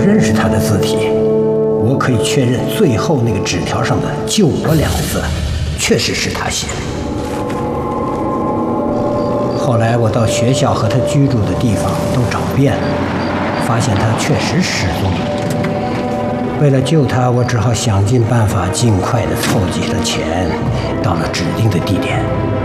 认识他的字体，我可以确认最后那个纸条上的“救我”两个字，确实是他写的。后来我到学校和他居住的地方都找遍了，发现他确实失踪了。为了救他，我只好想尽办法尽快地凑集了钱，到了指定的地点。